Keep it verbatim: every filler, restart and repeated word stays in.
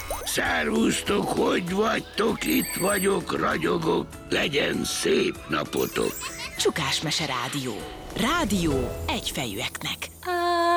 Szervusztok, hogy vagytok? Itt vagyok, ragyogok. Legyen szép napotok. Csukásmese rádió. Rádió egyfejűeknek.